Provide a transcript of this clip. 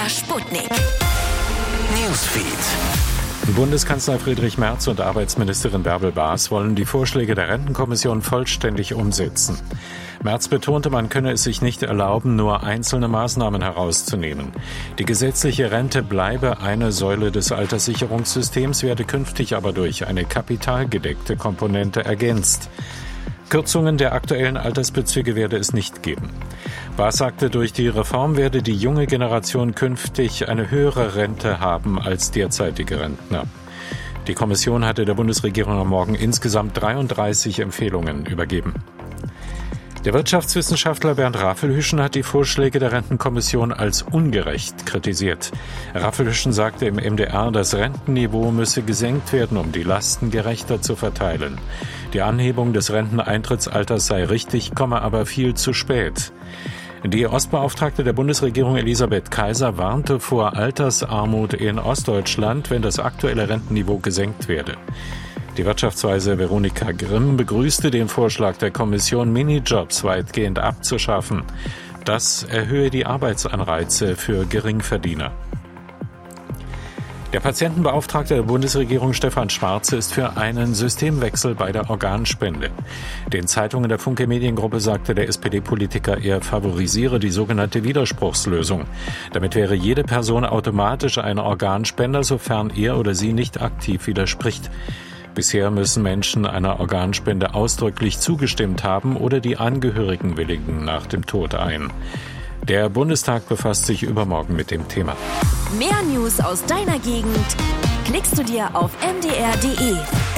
Sputnik. Newsfeed. Bundeskanzler Friedrich Merz und Arbeitsministerin Bärbel Baas wollen die Vorschläge der Rentenkommission vollständig umsetzen. Merz betonte, man könne es sich nicht erlauben, nur einzelne Maßnahmen herauszunehmen. Die gesetzliche Rente bleibe eine Säule des Alterssicherungssystems, werde künftig aber durch eine kapitalgedeckte Komponente ergänzt. Kürzungen der aktuellen Altersbezüge werde es nicht geben. Baas sagte, durch die Reform werde die junge Generation künftig eine höhere Rente haben als derzeitige Rentner. Die Kommission hatte der Bundesregierung am Morgen insgesamt 33 Empfehlungen übergeben. Der Wirtschaftswissenschaftler Bernd Raffelhüschen hat die Vorschläge der Rentenkommission als ungerecht kritisiert. Raffelhüschen sagte im MDR, das Rentenniveau müsse gesenkt werden, um die Lasten gerechter zu verteilen. Die Anhebung des Renteneintrittsalters sei richtig, komme aber viel zu spät. Die Ostbeauftragte der Bundesregierung Elisabeth Kaiser warnte vor Altersarmut in Ostdeutschland, wenn das aktuelle Rentenniveau gesenkt werde. Die Wirtschaftsweise Veronika Grimm begrüßte den Vorschlag der Kommission, Minijobs weitgehend abzuschaffen. Das erhöhe die Arbeitsanreize für Geringverdiener. Der Patientenbeauftragte der Bundesregierung Stefan Schwarze ist für einen Systemwechsel bei der Organspende. Den Zeitungen der Funke Mediengruppe sagte der SPD-Politiker, er favorisiere die sogenannte Widerspruchslösung. Damit wäre jede Person automatisch ein Organspender, sofern er oder sie nicht aktiv widerspricht. Bisher müssen Menschen einer Organspende ausdrücklich zugestimmt haben oder die Angehörigen willigen nach dem Tod ein. Der Bundestag befasst sich übermorgen mit dem Thema. Mehr News aus deiner Gegend klickst du dir auf mdr.de.